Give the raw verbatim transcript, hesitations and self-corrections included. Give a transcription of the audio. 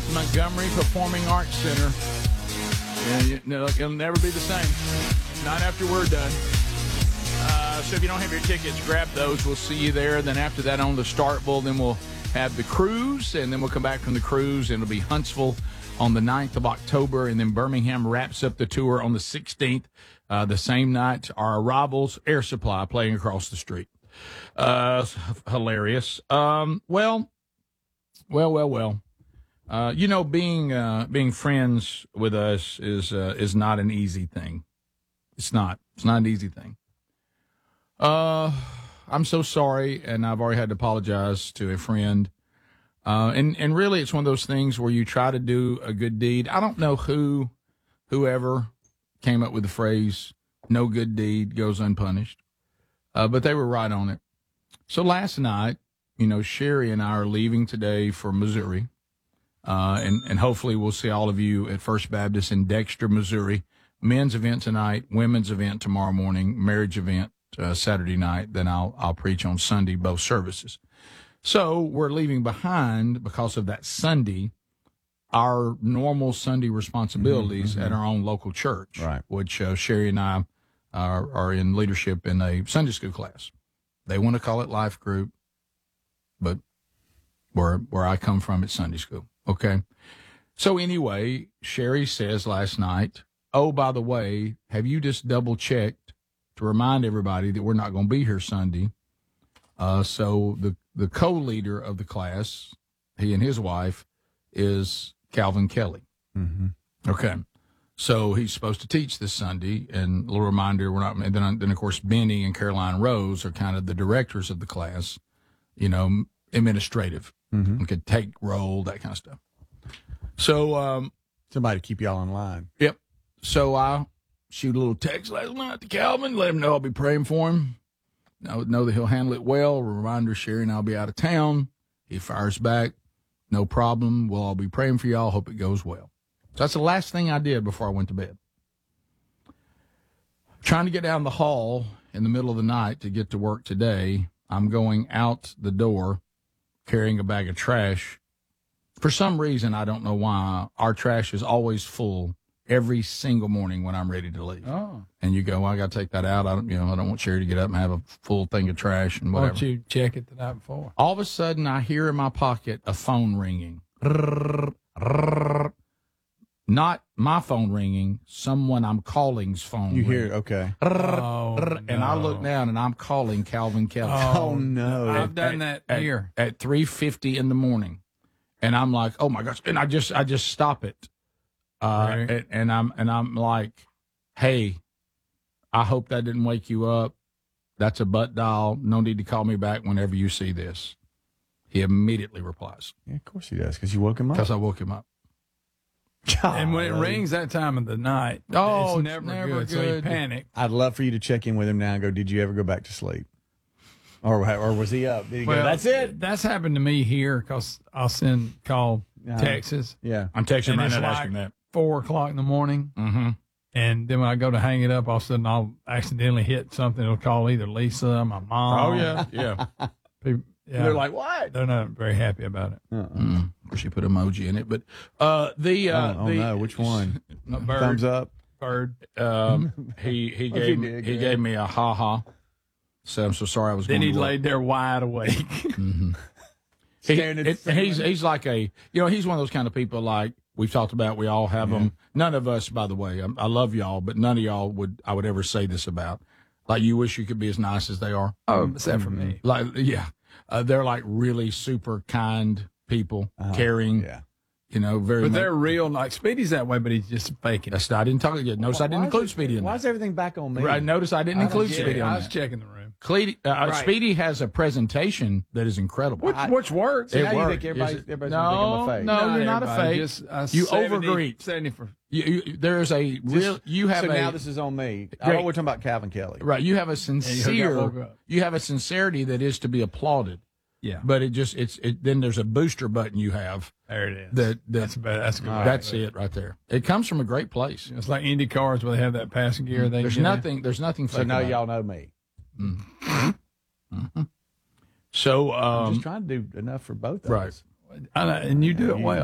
Montgomery Performing Arts Center. Yeah, you know, it'll never be the same. Not after we're done. Uh, so if you don't have your tickets, grab those. We'll see you there. Then after that on the Starkville, then we'll have the cruise, and then we'll come back from the cruise, and it'll be Huntsville on the ninth of October, and then Birmingham wraps up the tour on the sixteenth. Uh, the same night, our arrivals, Air Supply, playing across the street. Uh, hilarious. Um, well, well, well, well. Uh, you know, being uh, being friends with us is uh, is not an easy thing. It's not. It's not an easy thing. Uh, I'm so sorry, and I've already had to apologize to a friend. Uh, and and really, it's one of those things where you try to do a good deed. I don't know who, whoever came up with the phrase "no good deed goes unpunished," uh, but they were right on it. So last night, you know, Sherry and I are leaving today for Missouri. Uh, and, and hopefully we'll see all of you at First Baptist in Dexter, Missouri. Men's event tonight, women's event tomorrow morning, marriage event uh, Saturday night. Then I'll I'll preach on Sunday, both services. So we're leaving behind, because of that Sunday, our normal Sunday responsibilities mm-hmm. at our own local church, right. which uh, Sherry and I are, are in leadership in a Sunday school class. They want to call it Life Group, but where where I come from, it's Sunday school. Okay. So anyway, Sherry says last night, oh, by the way, have you just double checked to remind everybody that we're not going to be here Sunday? Uh, so the, the co-leader of the class, he and his wife, is Calvin Kelly. Mm-hmm. Okay. So he's supposed to teach this Sunday, and a little reminder, we're not, and then, then of course, Benny and Caroline Rose are kind of the directors of the class, you know, administrative. Mm-hmm. We could take roll, that kind of stuff. So, um, somebody to keep y'all in line. Yep. So I shoot a little text last night to Calvin, let him know I'll be praying for him. I would know that he'll handle it well. A reminder, Sherry and I'll be out of town. He fires back. No problem. We'll all be praying for y'all. Hope it goes well. So that's the last thing I did before I went to bed. Trying to get down the hall in the middle of the night to get to work today. I'm going out the door carrying a bag of trash. For some reason, I don't know why, our trash is always full every single morning when I'm ready to leave. Oh. And you go, well, I got to take that out. I don't, you know, I don't want Sherry to get up and have a full thing of trash and Why whatever. don't you check it the night before? All of a sudden, I hear in my pocket a phone ringing. Not my phone ringing, someone I'm calling's phone You ringing. hear, okay. Oh, And I no. look down, and I'm calling Calvin Kelly. Oh, no. I've done that at, here. At three fifty in the morning. And I'm like, oh, my gosh. And I just I just stop it. Uh, Right. and, and I'm and I'm like, hey, I hope that didn't wake you up. That's a butt dial. No need to call me back whenever you see this. He immediately replies. Yeah, of course he does, because you woke him up. Because I woke him up. And when it rings that time of the night, Oh, it's never, never good. So he good. panicked. I'd love for you to check in with him now and go, did you ever go back to sleep? Or or was he up? Did he go, that's it? That's happened to me here because I'll send call Yeah. Texas. Yeah. I'm texting And right it's now like asking that. four o'clock in the morning. Mm-hmm. And then when I go to hang it up, all of a sudden I'll accidentally hit something. It'll call either Lisa, my mom. Oh, yeah, yeah. People, yeah. They're like, what? They're not very happy about it. Uh-uh. Mm. Of course, you put emoji in it. But uh, the. Uh, oh, oh the, no, which one? Bird, Thumbs up? bird. Um, he he What'd gave he me, do, he Greg? gave me a ha ha. So I'm so sorry I was. Then going he to work. laid there wide awake. Mm-hmm. He, Staring at it, the he's ceiling. he's like a you know he's one of those kind of people like we've talked about. We all have Yeah. them. None of us, by the way, I, I love y'all, but none of y'all would I would ever say this about. Like you wish you could be as nice as they are. Oh, except for me. Like yeah, uh, they're like really super kind people, Uh-huh. caring. Yeah. You know, very. But much. they're real. Like Speedy's that way, but he's just faking it. That's I didn't talk yet. Notice I didn't Why is include it- Speedy in Why that. is everything back on me? Right, notice I didn't I include don't get Speedy it. on I that. was checking the room. Cleety, uh, Right. Speedy has a presentation that is incredible. Which, I- which works. See, It now you works. think everybody, Is it- everybody's No, gonna think I'm a fake. no. you're not a everybody, fake. Just, uh, You seventy, overgreet. seventy for, You, you, there's a real. You have so a now this is on me. Oh, Great. we're talking about Calvin Kelly. right. You have a you sincere. got woke up. You have a sincerity that is to be applauded. yeah. But it just it's it. Then there's a booster button you have There it is. that that that's bad. That's good. that's it right there. It comes from a great place. It's like Indy cars where they have that passing gear. They There's get in. nothing. There's nothing. So fake now about it. y'all know me. So I'm um, just trying to do enough for both of right. us. I know, and you do it well.